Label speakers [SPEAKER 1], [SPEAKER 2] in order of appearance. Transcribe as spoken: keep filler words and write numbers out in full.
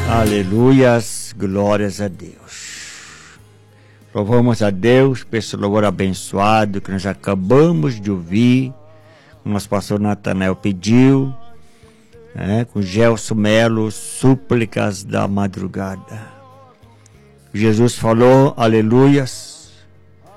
[SPEAKER 1] Aleluias, glórias a Deus. Louvamos a Deus por esse louvor abençoado que nós acabamos de ouvir. O nosso pastor Natanael pediu, né, com Gelson Melo, súplicas da madrugada. Jesus falou, aleluias.